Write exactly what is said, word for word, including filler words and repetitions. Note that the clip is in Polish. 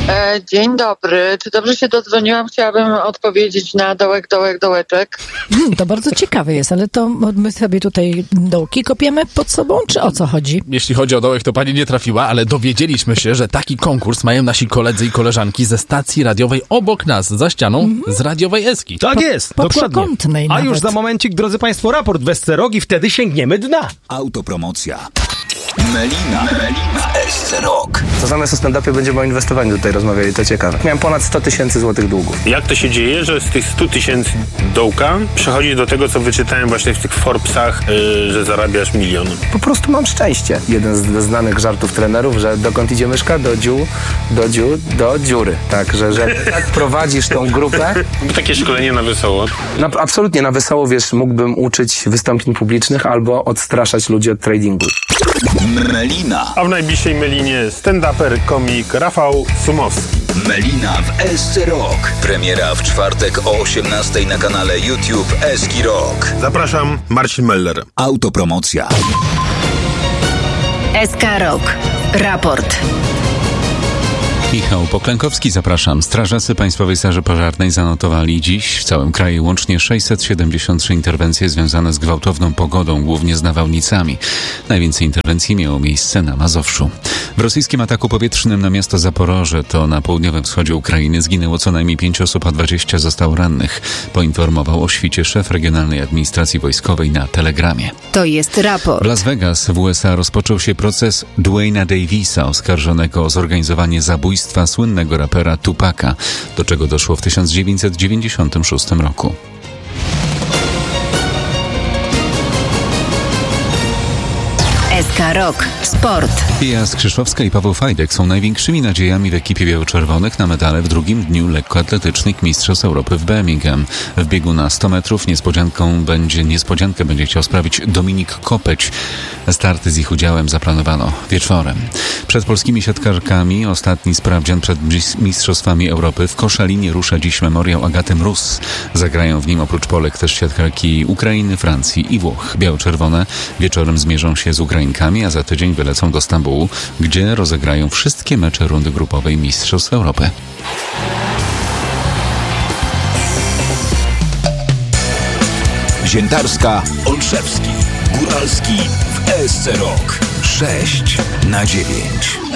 E, dzień dobry. Czy dobrze się dodzwoniłam? Chciałabym odpowiedzieć na dołek, dołek, dołeczek. Hmm, to bardzo ciekawe jest, ale to my sobie tutaj dołki kopiemy pod sobą, czy o co chodzi? Jeśli chodzi o dołek, to pani nie trafiła, ale dowiedzieliśmy się, że taki konkurs mają nasi koledzy i koleżanki ze stacji radiowej obok nas, za ścianą, mm-hmm. z radiowej Eski. Tak po, jest, po dokładnie. A nawet. już za momencik, drodzy państwo, raport Westerog i wtedy sięgniemy dna. Autopromocja. Melina, Melina w S C Rock. To zamiast o stand-upie będziemy o inwestowaniu tutaj rozmawiali, to ciekawe. Miałem ponad sto tysięcy złotych długów. Jak to się dzieje, że z tych stu tysięcy dołka przechodzi do tego, co wyczytałem właśnie w tych Forbesach, yy, że zarabiasz milion? Po prostu mam szczęście. Jeden z znanych żartów trenerów, że dokąd idzie myszka? Do dziu, do dziu, do dziury. Tak, że, że tak prowadzisz tą grupę. Takie szkolenie na wesoło. Na, absolutnie na wesoło, wiesz, mógłbym uczyć wystąpień publicznych albo odstraszać ludzi od tradingu. Melina. A w najbliższej Melinie stand-uper, komik Rafał Sumowski. Melina w S C Rock. Premiera w czwartek o osiemnastej na kanale YouTube Eski Rock. Zapraszam, Marcin Meller. Autopromocja. S K Rock. Raport. Michał Poklękowski, zapraszam. Strażacy Państwowej Straży Pożarnej zanotowali dziś w całym kraju łącznie sześćset siedemdziesiąt trzy interwencje związane z gwałtowną pogodą, głównie z nawałnicami. Najwięcej interwencji miało miejsce na Mazowszu. W rosyjskim ataku powietrznym na miasto Zaporoże, to na południowym wschodzie Ukrainy, zginęło co najmniej pięć osób, a dwadzieścia zostało rannych, poinformował o świcie szef Regionalnej Administracji Wojskowej na Telegramie. To jest raport. W Las Vegas w U S A rozpoczął się proces Dwayna Davisa, oskarżonego o zorganizowanie zabójstwa słynnego rapera Tupaca, do czego doszło w tysiąc dziewięćset dziewięćdziesiątym szóstym roku. S K Rock. Sport. Pia Skrzyszowska i Paweł Fajdek są największymi nadziejami w ekipie biało-czerwonych na medale w drugim dniu lekkoatletycznych Mistrzostw Europy w Birmingham. W biegu na sto metrów niespodzianką będzie, niespodziankę będzie chciał sprawić Dominik Kopeć. Starty z ich udziałem zaplanowano wieczorem. Przed polskimi siatkarkami ostatni sprawdzian przed Mistrzostwami Europy. W Koszalinie rusza dziś memoriał Agaty Mróz. Zagrają w nim oprócz Polek też siatkarki Ukrainy, Francji i Włoch. Biało-czerwone wieczorem zmierzą się z Ukrainkami, a za tydzień wylecą do Stambułu, gdzie rozegrają wszystkie mecze rundy grupowej Mistrzostw Europy. Ziętarska, Olszewski, Góralski w S C Rock. sześć na dziewięć.